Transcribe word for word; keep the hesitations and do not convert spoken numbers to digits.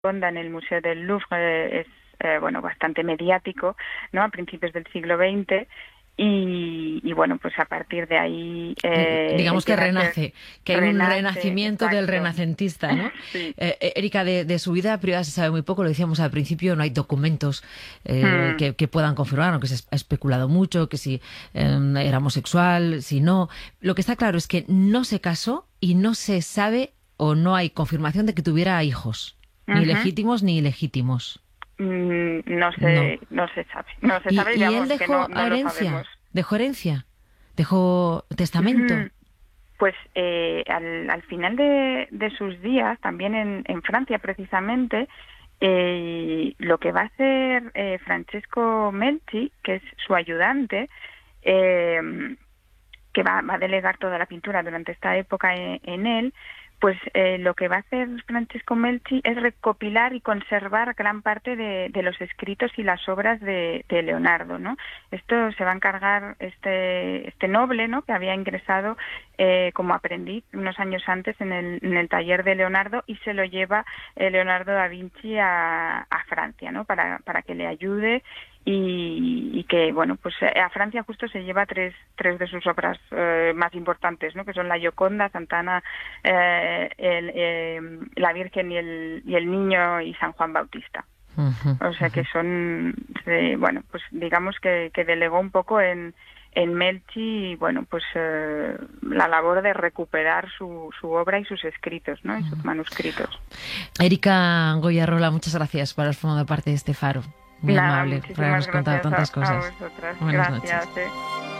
Gioconda en el Museo del Louvre es eh, bueno, bastante mediático, ¿no? A principios del siglo veinte. Y, y bueno, pues a partir de ahí Eh, eh, digamos que empieza a ser, renace, que hay un renace, renacimiento del exacto. renacentista, ¿no? Sí. Eh, eh, Erika, de, de su vida privada se sabe muy poco, lo decíamos al principio, no hay documentos eh, Mm. que, que puedan confirmar, aunque se ha especulado mucho, que si eh, era homosexual, si no. Lo que está claro es que no se casó y no se sabe o no hay confirmación de que tuviera hijos, ni Ujú. legítimos ni ilegítimos. Mm, no No. se, no se sabe, no se ¿Y, sabe y y él digamos que no, dejó no lo sabemos. herencia? ¿Dejó herencia? ¿Dejó testamento? Ujú. Pues eh, al, al final de, de sus días, también en, en Francia precisamente, eh, lo que va a hacer eh, Francesco Melzi, que es su ayudante, eh, que va, va a delegar toda la pintura durante esta época en, en él, pues eh, lo que va a hacer Francesco Melzi es recopilar y conservar gran parte de, de los escritos y las obras de, de Leonardo, ¿no? Esto se va a encargar este, este noble, ¿no? Que había ingresado eh, como aprendiz unos años antes en el, en el taller de Leonardo y se lo lleva eh, Leonardo da Vinci a, a Francia, ¿no? Para, para que le ayude y, y que, bueno, pues a Francia justo se lleva tres, tres de sus obras eh, más importantes, ¿no? Que son la Gioconda, Santa Ana, eh, el, eh, la Virgen y el, y el Niño y San Juan Bautista. Ujú, O sea que ujú. son, eh, bueno, pues digamos que, que delegó un poco en, en Melchi, bueno, pues eh, la labor de recuperar su, su obra y sus escritos, ¿no? Y sus manuscritos. Erika Goyarrola, muchas gracias por haber formado parte de este faro. Muy Nada, amable por muchísimas habernos contado gracias a, tantas a cosas. vosotras. Buenas Gracias. noches. Eh.